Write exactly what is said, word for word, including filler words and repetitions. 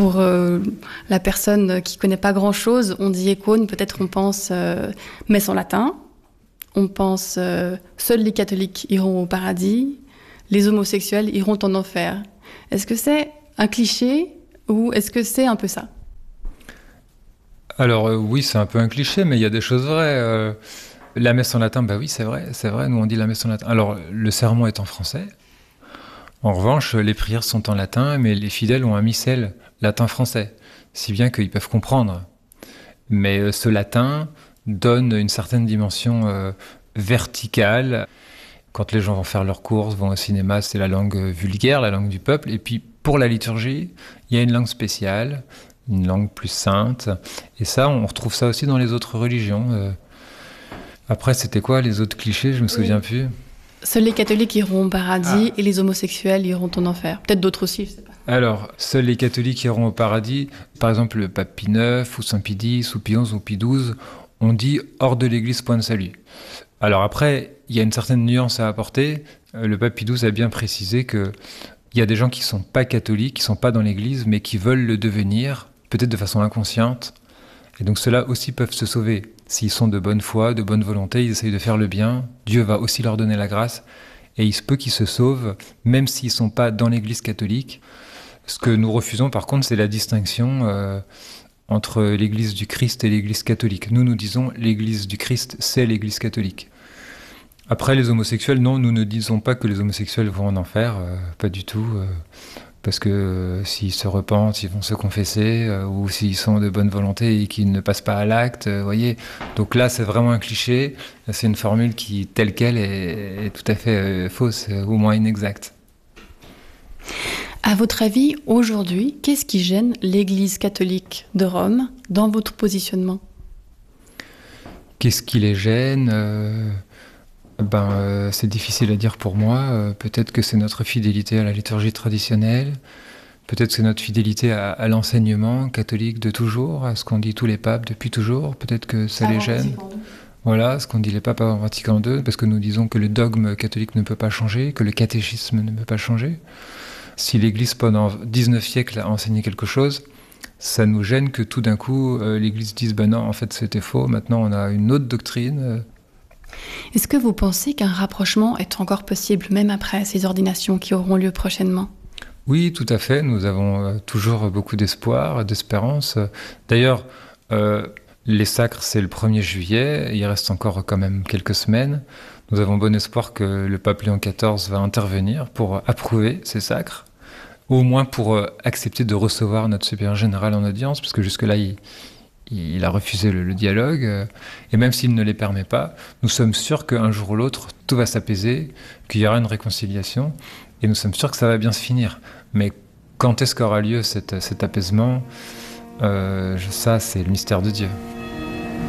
Pour euh, la personne qui ne connaît pas grand-chose, on dit icône, peut-être on pense euh, messe en latin, on pense euh, seuls les catholiques iront au paradis, les homosexuels iront en enfer. Est-ce que c'est un cliché ou est-ce que c'est un peu ça? Alors euh, oui, c'est un peu un cliché, mais il y a des choses vraies. Euh, la messe en latin, bah oui, c'est vrai, c'est vrai, nous on dit la messe en latin. Alors le sermon est en français. En revanche, les prières sont en latin, mais les fidèles ont un missel latin-français, si bien qu'ils peuvent comprendre. Mais euh, ce latin donne une certaine dimension euh, verticale. Quand les gens vont faire leurs courses, vont au cinéma, c'est la langue vulgaire, la langue du peuple. Et puis pour la liturgie, il y a une langue spéciale, une langue plus sainte. Et ça, on retrouve ça aussi dans les autres religions. Euh, Après, c'était quoi les autres clichés? Je me souviens Oui. plus. Seuls les catholiques iront au paradis Ah. et les homosexuels iront en enfer. Peut-être d'autres aussi, je sais pas. Alors, seuls les catholiques iront au paradis. Par exemple, le pape Pie neuf, ou Saint Pie dix, ou Pie onze, ou Pie douze, on dit hors de l'Église, point de salut. Alors après, il y a une certaine nuance à apporter. Euh, Le pape Pie douze a bien précisé que il y a des gens qui ne sont pas catholiques, qui ne sont pas dans l'Église, mais qui veulent le devenir, peut-être de façon inconsciente. Et donc ceux-là aussi peuvent se sauver. S'ils sont de bonne foi, de bonne volonté, ils essayent de faire le bien, Dieu va aussi leur donner la grâce. Et il se peut qu'ils se sauvent, même s'ils ne sont pas dans l'Église catholique. Ce que nous refusons par contre, c'est la distinction euh, entre l'Église du Christ et l'Église catholique. Nous, nous disons l'Église du Christ, c'est l'Église catholique. Après, les homosexuels, non, nous ne disons pas que les homosexuels vont en enfer, euh, pas du tout. Euh, parce que euh, s'ils se repentent, ils vont se confesser, euh, ou s'ils sont de bonne volonté et qu'ils ne passent pas à l'acte, vous euh, voyez. Donc là, c'est vraiment un cliché, c'est une formule qui, telle qu'elle, est, est tout à fait euh, fausse, euh, au moins inexacte. À votre avis, aujourd'hui, qu'est-ce qui gêne l'Église catholique de Rome dans votre positionnement? Qu'est-ce qui les gêne? euh, ben, euh, C'est difficile à dire pour moi. Euh, peut-être que c'est notre fidélité à la liturgie traditionnelle. Peut-être que c'est notre fidélité à, à l'enseignement catholique de toujours, à ce qu'ont dit tous les papes depuis toujours. Peut-être que ça Avant les gêne. Vatican deux. Voilà, ce qu'ont dit les papes avant Vatican deux, parce que nous disons que le dogme catholique ne peut pas changer, que le catéchisme ne peut pas changer. Si l'Église pendant dix-neuf siècles a enseigné quelque chose, ça nous gêne que tout d'un coup euh, l'Église dise ben non, en fait c'était faux, maintenant on a une autre doctrine. Est-ce que vous pensez qu'un rapprochement est encore possible, même après ces ordinations qui auront lieu prochainement? Oui, tout à fait, nous avons euh, toujours beaucoup d'espoir, d'espérance. D'ailleurs, euh, les sacres c'est le premier juillet, il reste encore quand même quelques semaines. Nous avons bon espoir que le pape Léon quatorze va intervenir pour approuver ces sacres, au moins pour euh, accepter de recevoir notre supérieur général en audience, parce que jusque-là, il, il a refusé le, le dialogue, euh, et même s'il ne les permet pas, nous sommes sûrs qu'un jour ou l'autre, tout va s'apaiser, qu'il y aura une réconciliation, et nous sommes sûrs que ça va bien se finir. Mais quand est-ce qu'aura lieu cet, cet apaisement? euh, Ça, c'est le mystère de Dieu.